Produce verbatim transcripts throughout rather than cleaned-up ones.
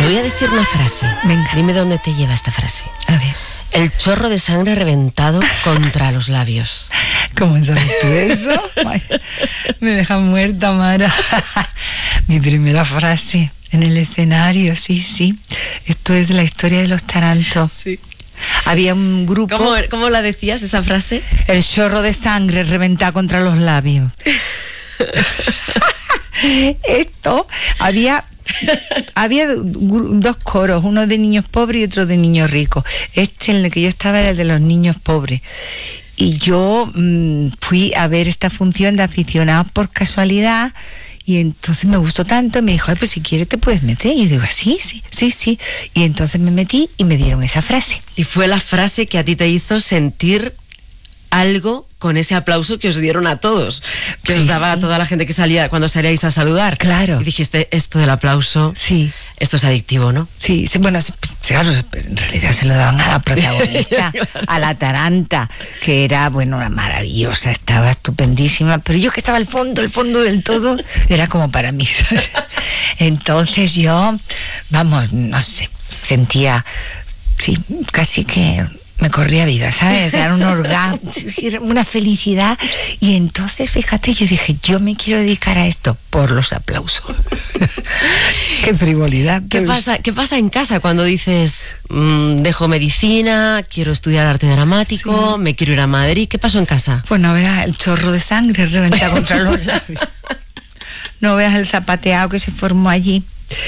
voy a decir una frase. Venga. Dime dónde te lleva esta frase. A ver. El chorro de sangre reventado contra los labios. ¿Cómo sabes tú eso? Ay, me deja muerta, Mara. Mi primera frase en el escenario, sí, sí. Esto es de la historia de los tarantos. Sí. Había un grupo... ¿Cómo, cómo la decías, esa frase? El chorro de sangre reventado contra los labios. Esto, había... Había dos coros, uno de niños pobres y otro de niños ricos. Este en el que yo estaba era el de los niños pobres. Y yo mmm, fui a ver esta función de aficionados por casualidad. Y entonces me gustó tanto, me dijo, ay, pues si quieres te puedes meter. Y yo digo, sí, sí, sí, sí. Y entonces me metí y me dieron esa frase. Y fue la frase que a ti te hizo sentir algo con ese aplauso que os dieron a todos, que sí, os daba sí. a toda la gente que salía, cuando salíais a saludar. Claro. Y dijiste, esto del aplauso, sí. esto es adictivo, ¿no? Sí, sí, bueno, claro, en realidad se lo daban a la protagonista, claro. a la taranta, que era, bueno, una maravillosa, estaba estupendísima, pero yo que estaba al fondo, el fondo del todo, era como para mí. Entonces yo, vamos, no sé, sentía, sí, casi que... me corría viva, ¿sabes? Era un orgasmo, una felicidad. Y entonces, fíjate, yo dije, yo me quiero dedicar a esto por los aplausos. Qué frivolidad. ¿Qué pasa, ¿Qué pasa en casa cuando dices, mmm, dejo medicina, quiero estudiar arte dramático, sí. me quiero ir a Madrid? ¿Qué pasó en casa? Pues no veas el chorro de sangre reventado contra los labios. No veas el zapateado que se formó allí.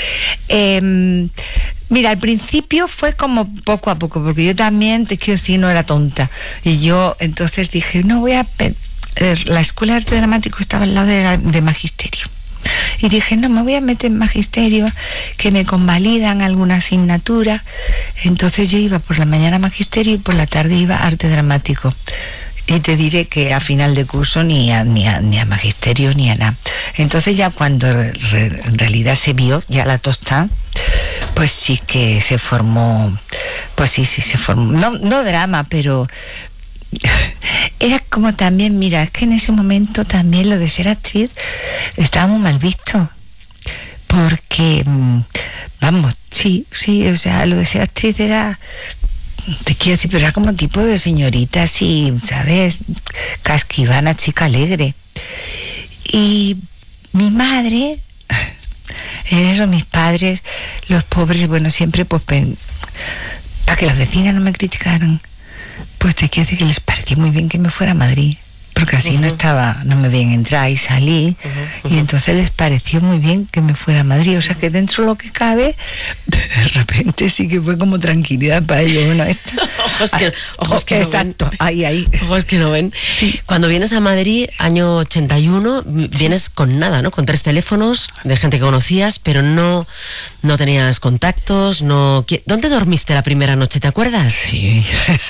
Eh, mira, al principio fue como poco a poco, porque yo también, te quiero decir, no era tonta. Y yo entonces dije, no voy a... La escuela de arte dramático estaba al lado de, la, de magisterio. Y dije, no, me voy a meter en magisterio, que me convalidan alguna asignatura. Entonces yo iba por la mañana a magisterio y por la tarde iba a arte dramático. Y te diré que a final de curso ni a, ni a, ni a magisterio ni a nada. Entonces ya cuando re, re, en realidad se vio ya la tostada, pues sí que se formó, pues sí, sí se formó, no, no drama, pero era como también, mira, es que en ese momento también lo de ser actriz estaba muy mal visto, porque, vamos, sí, sí, o sea, lo de ser actriz era... Te quiero decir, pero era como tipo de señorita así, ¿sabes? Casquivana, chica alegre. Y mi madre, eso, mis padres, los pobres, bueno, siempre pues para que las vecinas no me criticaran, pues te quiero decir que les pareció muy bien que me fuera a Madrid, porque así uh-huh. no estaba, no me veían entrar y salí, uh-huh, uh-huh. y entonces les pareció muy bien que me fuera a Madrid, o sea que dentro de lo que cabe, de repente sí que fue como tranquilidad para ellos. Bueno, esto, ojos que, ojos que exacto, no ven. ahí, ahí. Ojos que no ven. Sí. Cuando vienes a Madrid, año ochenta y uno, vienes sí. con nada, ¿no? Con tres teléfonos de gente que conocías, pero no, no tenías contactos, no... ¿Dónde dormiste la primera noche, te acuerdas? Sí.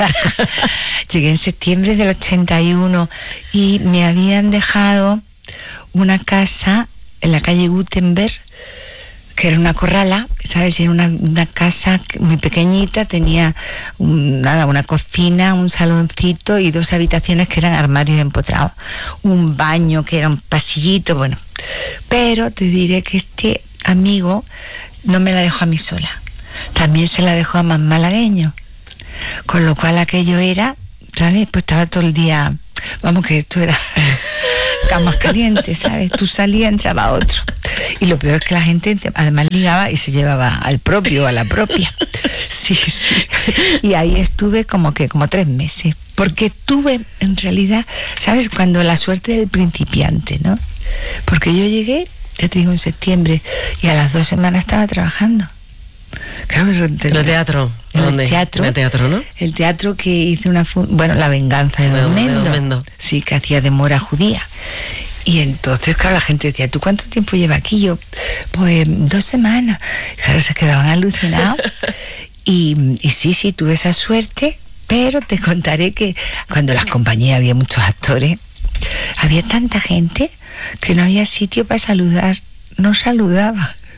Llegué en septiembre del ochenta y uno y me habían dejado una casa en la calle Gutenberg, que era una corrala, ¿sabes? Era una, una casa muy pequeñita, tenía un, nada, una cocina, un saloncito y dos habitaciones que eran armarios empotrados, un baño que era un pasillito, bueno. Pero te diré que este amigo no me la dejó a mí sola, también se la dejó a más malagueño, con lo cual aquello era, ¿sabes? Pues estaba todo el día, vamos, que esto era... camas calientes, ¿sabes? Tú salías, entraba otro. Y lo peor es que la gente además ligaba y se llevaba al propio o a la propia. Sí, sí. Y ahí estuve como que, como tres meses. Porque tuve, en realidad, ¿sabes? Cuando la suerte del principiante, ¿no? Porque yo llegué, ya te digo, en septiembre, y a las dos semanas estaba trabajando. Claro, ¿En el teatro? En ¿Dónde? el teatro. En el teatro, ¿no? El teatro que hice una... Fun- bueno, La venganza de Don Mendo. De Don Mendo. Sí, que hacía de mora judía. Y entonces, claro, la gente decía, ¿tú cuánto tiempo lleva aquí? Yo, pues, dos semanas. Claro, se quedaban alucinados. y, y sí, sí, tuve esa suerte, pero te contaré que cuando las compañías había muchos actores, había tanta gente que no había sitio para saludar. No saludaba.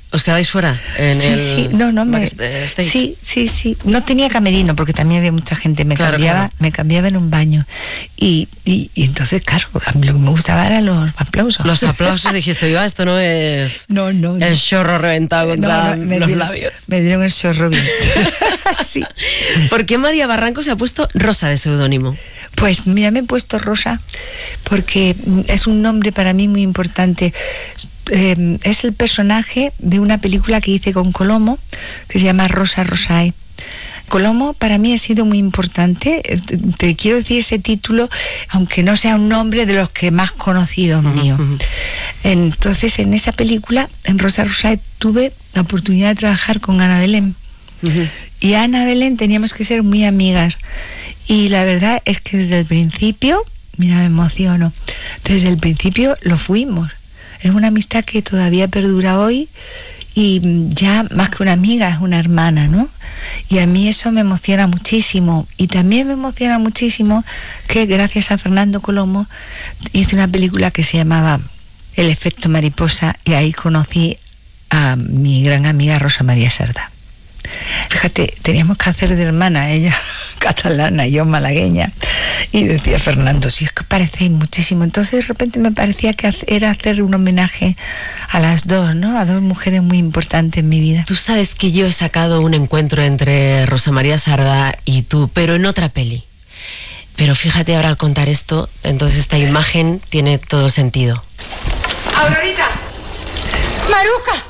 ¿Os quedáis fuera? En sí, el sí, no, no, me, backstage. sí, sí, sí. No tenía camerino porque también había mucha gente. Me Claro, cambiaba, claro. me cambiaba en un baño y, y, y entonces, claro, a mí lo que me gustaba eran los aplausos. Los aplausos, dijiste, viva, esto no es No, no. el chorro reventado contra No, no, me los dieron, labios. Me dieron el chorro bien. Sí. ¿Por qué María Barranco se ha puesto Rosa de seudónimo? Pues mira, me he puesto Rosa porque es un nombre para mí muy importante. Eh, es el personaje de una película que hice con Colomo, que se llama Rosa Rosae. Colomo para mí ha sido muy importante. Te, te quiero decir ese título, aunque no sea un nombre de los que más conocidos míos. Uh-huh. Entonces, en esa película, en Rosa Rosae, tuve la oportunidad de trabajar con Ana Belén. Uh-huh. Y Ana Belén teníamos que ser muy amigas. Y la verdad es que desde el principio, mira, me emociono, desde el principio lo fuimos. Es una amistad que todavía perdura hoy y ya más que una amiga, es una hermana, ¿no? Y a mí eso me emociona muchísimo. Y también me emociona muchísimo que gracias a Fernando Colomo hice una película que se llamaba El efecto mariposa y ahí conocí a mi gran amiga Rosa María Sardá. Fíjate, teníamos que hacer de hermana, ella catalana y yo malagueña, y decía Fernando, si es que parecéis muchísimo. Entonces de repente me parecía que era hacer un homenaje a las dos, ¿no? A dos mujeres muy importantes en mi vida. Tú sabes que yo he sacado un encuentro entre Rosa María Sardá y tú, pero en otra peli. Pero fíjate ahora al contar esto, entonces esta imagen tiene todo sentido. ¡Aurorita! ¡Maruca!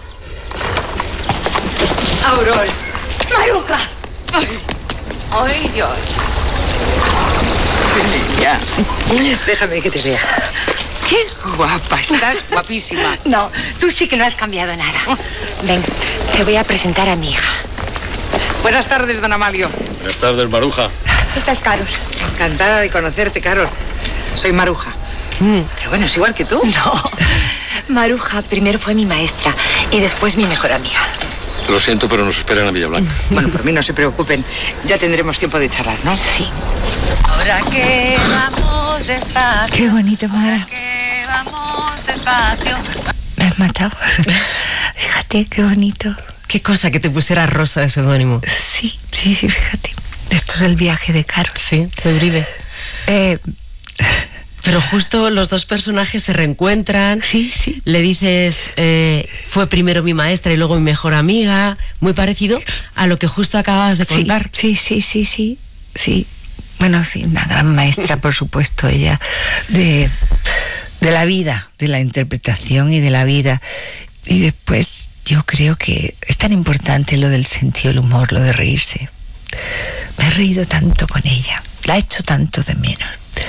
¡Auror! ¡Maruca! ¡Ay! ¡Ay, Dios! Niña, déjame que te vea. ¡Qué guapa! Estás guapísima. No, tú sí que no has cambiado nada. Ven, te voy a presentar a mi hija. Buenas tardes, don Amalio. Buenas tardes, Maruja. Esta es Carol. Encantada de conocerte, Carol. Soy Maruja. Mm, pero bueno, es igual que tú. No. Maruja primero fue mi maestra y después mi mejor amiga. Lo siento, pero nos esperan a Villablanca. Bueno, por mí no se preocupen. Ya tendremos tiempo de charlar, ¿no? Sí. Ahora que vamos despacio. Qué bonito, Mara. Que vamos despacio. Me has matado. Fíjate, qué bonito. Qué cosa que te pusiera Rosa de seudónimo. Sí, sí, sí, fíjate. Esto es el viaje de Carol. Sí, de Uribe. Eh... Pero justo los dos personajes se reencuentran. Sí, sí. Le dices, eh, fue primero mi maestra y luego mi mejor amiga. Muy parecido a lo que justo acabas de contar. Sí, sí, sí, sí, sí. Bueno, sí, una gran maestra, por supuesto, ella, de, de la vida, de la interpretación y de la vida. Y después yo creo que es tan importante lo del sentido del humor, lo de reírse. Me he reído tanto con ella, la he hecho tanto de menos.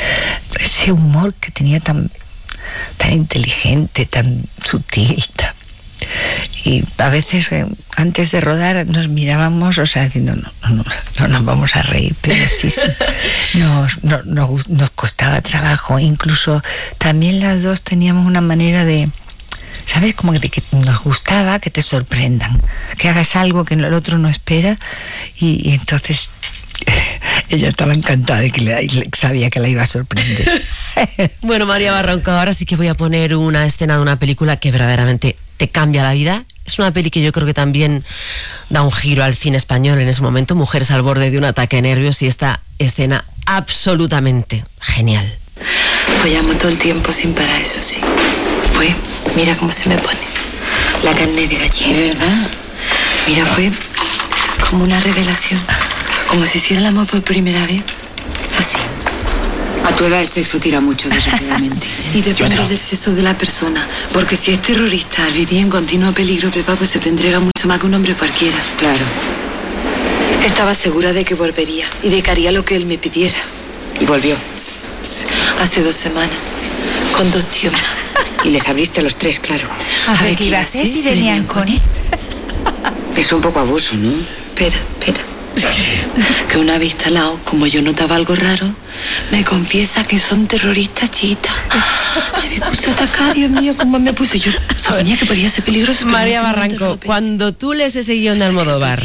Ese humor que tenía tan, tan inteligente, tan sutil, tan... y a veces eh, antes de rodar nos mirábamos, o sea, diciendo no, no, no, no nos vamos a reír, pero sí, sí, nos, no, nos, nos costaba trabajo. Incluso también las dos teníamos una manera de, ¿sabes? Como de que nos gustaba que te sorprendan, que hagas algo que el otro no espera y, y entonces ella estaba encantada de que le, sabía que la iba a sorprender. Bueno, María Barranco, ahora sí que voy a poner una escena de una película que verdaderamente te cambia la vida. Es una peli que yo creo que también da un giro al cine español en ese momento. Mujeres al borde de un ataque de nervios y esta escena absolutamente genial. Follamos todo el tiempo sin parar, eso sí. Fue, mira cómo se me pone la carne de gallina. ¿De verdad? Mira, fue como una revelación. Como si hiciera el amor por primera vez. Así. A tu edad el sexo tira mucho, desgraciadamente. Y depende del sexo de la persona. Porque si es terrorista, al vivir en continuo peligro, Pepa, pues se te entrega mucho más que un hombre cualquiera. Claro. Estaba segura de que volvería y de que haría lo que él me pidiera. Y volvió. Hace dos semanas. Con dos tíos más. Y les abriste a los tres, claro. A ver qué iba a hacer si venían con él. Es un poco abuso, ¿no? Espera, espera. que una vez instalado, como yo notaba algo raro, me confiesa que son terroristas chiitas. Ay, me puse atacada, Dios mío, cómo me puse. Yo sabía que podía ser peligroso. María Barranco, cuando tú lees ese guión de Almodóvar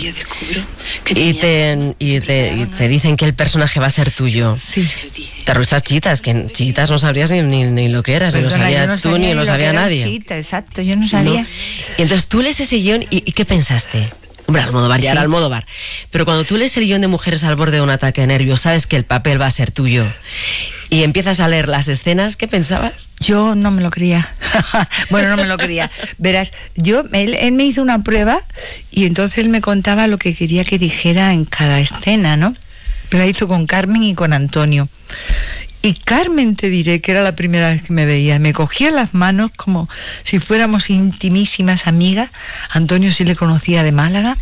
y te, y, te, y te dicen que el personaje va a ser tuyo, Sí. terroristas chiitas, que chiitas no sabrías ni, ni, ni lo que eras, ni lo Perdona, sabía yo no tú sabía ni lo que sabía era nadie. chiita, exacto, yo no sabía. ¿No? Y entonces tú lees ese guión y, y ¿qué pensaste? Hombre, Almodóvar, ya Sí. era Almodóvar. Pero cuando tú lees el guión de Mujeres al borde de un ataque de nervios, sabes que el papel va a ser tuyo y empiezas a leer las escenas, ¿qué pensabas? Yo no me lo creía. Bueno, no me lo creía. Verás, yo, él, él me hizo una prueba y entonces él me contaba lo que quería que dijera en cada escena, ¿no? Pero la hizo con Carmen y con Antonio. Y Carmen, te diré que era la primera vez que me veía. Me cogía las manos como si fuéramos intimísimas amigas. Antonio sí le conocía de Málaga.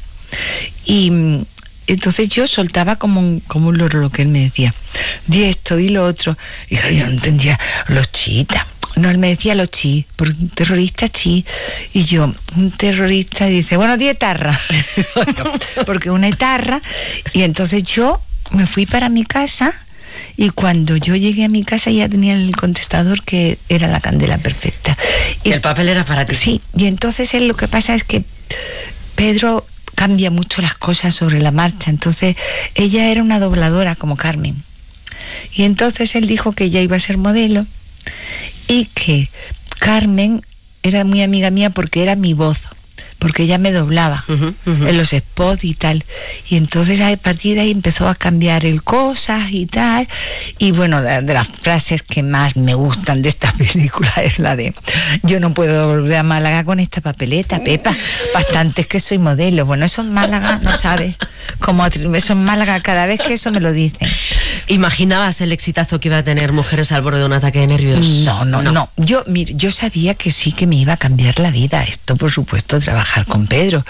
Y mm, entonces yo soltaba como un, como un loro lo que él me decía. Di esto, di lo otro. Y claro, yo no entendía los chiitas. No, él me decía los chi, por un terrorista chi. Y yo, un terrorista, y dice, bueno, di etarra. Porque una etarra. Y entonces yo me fui para mi casa. Y cuando yo llegué a mi casa ya tenía el contestador que era la candela perfecta. Y el papel era para ti. Sí, y entonces él, lo que pasa es que Pedro cambia mucho las cosas sobre la marcha. Entonces ella era una dobladora como Carmen. Y entonces él dijo que ella iba a ser modelo y que Carmen era muy amiga mía porque era mi voz, porque ella me doblaba uh-huh, uh-huh. en los spots y tal. Y entonces a partir de ahí empezó a cambiar el cosas y tal. Y bueno, de, de las frases que más me gustan de esta película es la de: yo no puedo volver a Málaga con esta papeleta, Pepa, bastante es que soy modelo. Bueno, eso en Málaga, no sabes, como eso en Málaga cada vez que eso me lo dicen. ¿Imaginabas el exitazo que iba a tener Mujeres al borde de un ataque de nervios? No, no, no, no. Yo, mire, yo sabía que sí que me iba a cambiar la vida. Esto, por supuesto, trabajar con Pedro.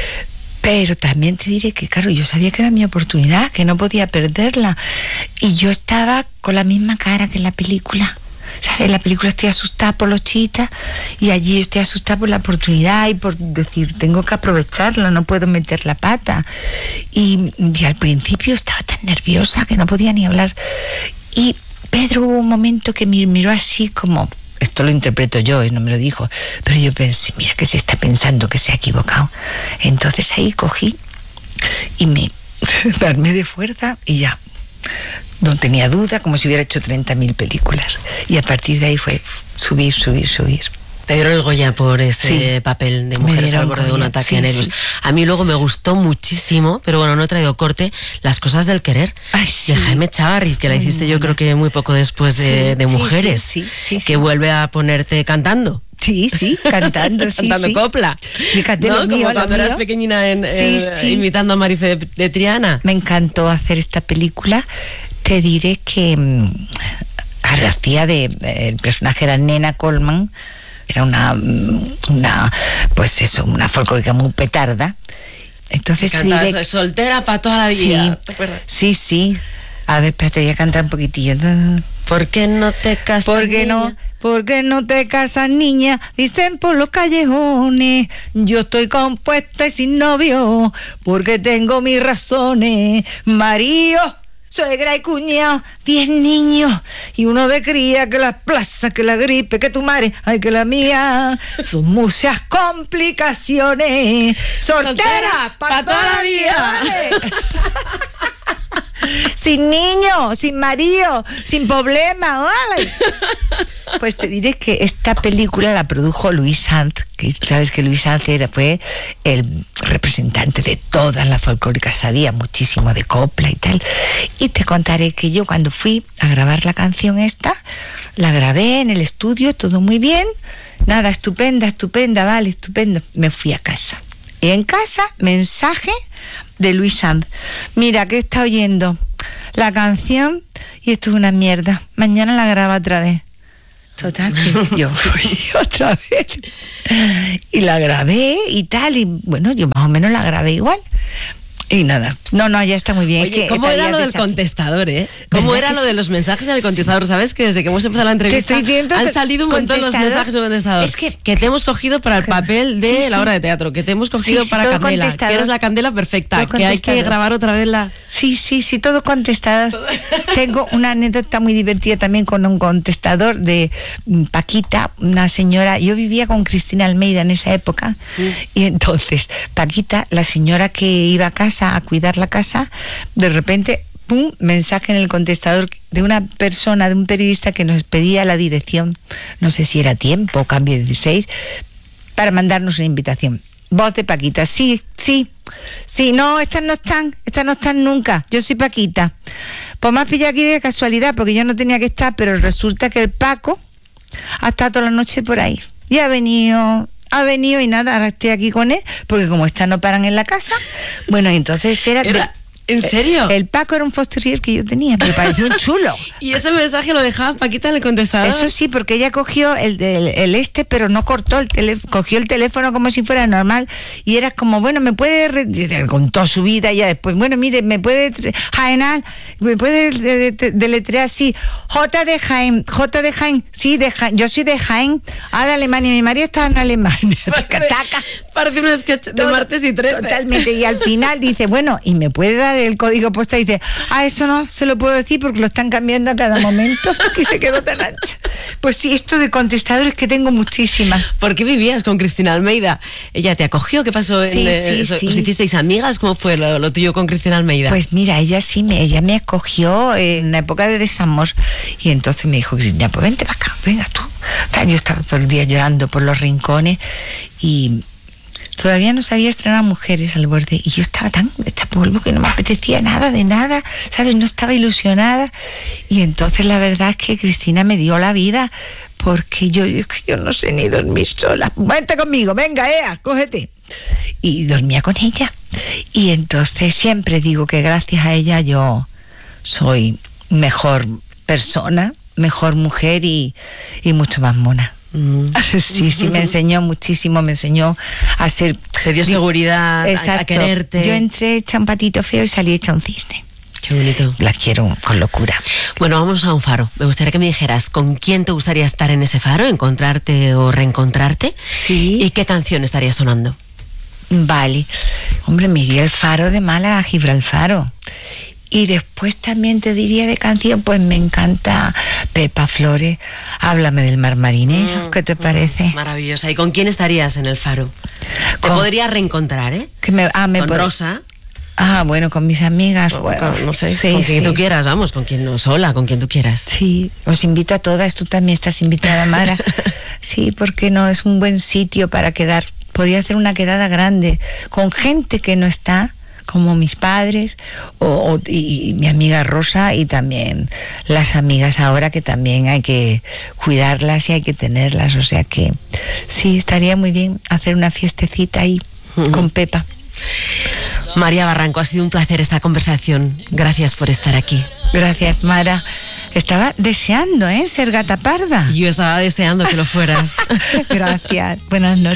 Pero también te diré que, claro, yo sabía que era mi oportunidad, que no podía perderla. Y yo estaba con la misma cara que en la película. ¿Sabes? En la película estoy asustada por los chiitas y allí estoy asustada por la oportunidad y por decir, tengo que aprovecharla, no puedo meter la pata. Y, y al principio estaba tan nerviosa que no podía ni hablar. Y Pedro hubo un momento que me miró así como... Esto lo interpreto yo, él no me lo dijo, pero yo pensé, mira que se está pensando que se ha equivocado. Entonces ahí cogí y me armé de fuerza y ya no tenía duda, como si hubiera hecho treinta mil películas. Y a partir de ahí fue subir, subir, subir. Te dieron el Goya por este Sí, papel de me Mujeres dieron al borde de un Goya, ataque sí, de nervios. sí. A mí luego me gustó muchísimo, pero bueno, no he traído corte, Las cosas del querer, Ay, sí. de Jaime Chávarri, que la Muy hiciste yo buena. creo que muy poco después de, Sí, de sí, Mujeres, sí, sí, sí, que sí. vuelve a ponerte cantando. Sí, sí, cantando, sí, cantando sí. copla. Fíjate, ¿No? lo mío, Como lo cuando eras mío. pequeñina en, Sí, en- sí. imitando a Marife de, de Triana. Me encantó hacer esta película. Te diré que mm, claro, hacía de, el personaje era Nena Coleman, era una, mm, una pues eso, una folclórica muy petarda. Entonces te Cantaba diré, eso, soltera para toda la vida. sí, ¿Te acuerdas? sí, sí. A ver, espérate, voy a cantar un poquitillo. ¿Por qué no te casas? ¿Por qué no? niña? ¿Por qué no te casas, niña? Dicen por los callejones. Yo estoy compuesta y sin novio, porque tengo mis razones. Marido, suegra y cuñado, diez niños y uno de cría, que las plazas, que la gripe, que tu madre, ay, que la mía. Son muchas complicaciones. Soltera, para toda la vida. Sin niño, sin marido, sin problema, ¿vale? Pues te diré que esta película la produjo Luis Sanz, que sabes que Luis Sanz era, fue el representante de todas las folclóricas, sabía muchísimo de copla y tal. Y te contaré que yo cuando fui a grabar la canción esta, la grabé en el estudio, todo muy bien, nada, estupenda, estupenda, vale, estupendo. Me fui a casa. Y en casa, mensaje de Luis Sanz. Mira, que está oyendo la canción y esto es una mierda. Mañana la graba otra vez. Total, que yo fui otra vez. Y la grabé y tal. Y bueno, yo más o menos la grabé igual. Y nada, no, no, ya está muy bien. Oye, es que ¿cómo era lo del desafío. contestador, eh? ¿Cómo era que lo sí? de los mensajes en el contestador? ¿Sabes que desde que hemos empezado la entrevista estoy viendo han te- salido un montón los contestador. mensajes del contestador? Es que- que te hemos cogido para el papel de Sí, sí. la obra de teatro, que te hemos cogido Sí, sí, para todo Candela, que contestador. eres la Candela perfecta, Todo que hay que contestador. grabar otra vez la... Sí, sí, sí, todo contestador. Tengo una anécdota muy divertida también con un contestador de mm, Paquita, una señora. Yo vivía con Cristina Almeida en esa época. Mm. Y entonces, Paquita, la señora que iba a casa a cuidar la casa, de repente, pum, mensaje en el contestador de una persona, de un periodista que nos pedía la dirección, no sé si era Tiempo o Cambio dieciséis, para mandarnos una invitación. Voz de Paquita, sí, sí, sí, no, estas no están, estas no están nunca, yo soy Paquita. Pues me has pillado aquí de casualidad, porque yo no tenía que estar, pero resulta que el Paco ha estado toda la noche por ahí, y ha venido... Ha venido y nada, ahora estoy aquí con él, porque como estas no paran en la casa, bueno, entonces era... Era- ¿En serio? El Paco era un foster que yo tenía, me pareció un chulo. Y ese mensaje lo dejaba Paquita en el contestador. Eso sí, porque ella cogió el, el, el este, pero no cortó el teléfono, cogió el teléfono como si fuera normal, y era como, bueno, me puede, re- dice, contó su vida, y ya después, bueno, mire, me puede, tre- Jaenal, me puede de- de- deletrear así, J de Jaén, J de Jaén, sí, de Jaén, yo soy de Jaén, ah, de Alemania, mi marido está en Alemania, taca, taca. Parece un sketch de Todo, martes y trece. Totalmente, y al final dice, bueno, y me puede dar el código postal, y dice, ah, eso no se lo puedo decir porque lo están cambiando a cada momento, y se quedó tan ancha. Pues sí, esto de contestadores que tengo muchísimas. ¿Por qué vivías con Cristina Almeida? ¿Ella te acogió? ¿Qué pasó? En, Sí, eh, sí, ¿os- sí. ¿Os hicisteis amigas? ¿Cómo fue lo, lo tuyo con Cristina Almeida? Pues mira, ella sí, me, ella me acogió en una época de desamor, y entonces me dijo, Cristina, pues vente para acá, venga tú. Yo estaba todo el día llorando por los rincones, y todavía no se había estrenado Mujeres al Borde, y yo estaba tan hecha polvo que no me apetecía nada de nada, ¿sabes? No estaba ilusionada, y entonces la verdad es que Cristina me dio la vida, porque yo, yo, yo no sé ni dormir sola. Vente conmigo, venga, Ea, cógete. Y dormía con ella, y entonces siempre digo que gracias a ella yo soy mejor persona, mejor mujer y, y mucho más mona. Mm. Sí, sí, me enseñó muchísimo, me enseñó a ser... Te dio seguridad, a- a, Exacto. quererte. Yo entré hecha un patito feo y salí hecha un cisne. Qué bonito. La quiero con locura. Bueno, vamos a un faro. Me gustaría que me dijeras con quién te gustaría estar en ese faro, encontrarte o reencontrarte. Sí. ¿Y qué canción estaría sonando? Vale. Hombre, me iría el faro de Málaga a Gibralfaro. Y después también te diría de canción, pues me encanta Pepa Flores, Háblame del mar marinero, ¿qué te parece? Maravillosa. ¿Y con quién estarías en el faro? Te Con- podrías reencontrar, ¿eh? Que me, ah, me Con pod- Rosa. Ah, bueno, con mis amigas. o Bueno, con- no sé, sí, con quien sí. tú quieras, vamos, con quien no, sola, con quien tú quieras. Sí, os invito a todas, tú también estás invitada, Mara. Sí, porque no, es un buen sitio para quedar. Podría hacer una quedada grande con gente que no está, como mis padres o, o- y, y mi amiga Rosa, y también las amigas ahora, que también hay que cuidarlas y hay que tenerlas, o sea que sí, estaría muy bien hacer una fiestecita ahí con Pepa. María Barranco, ha sido un placer esta conversación. Gracias por estar aquí. Gracias, Mara. Estaba deseando, ¿eh? Ser gata parda. Yo estaba deseando que lo fueras. Gracias. Buenas noches.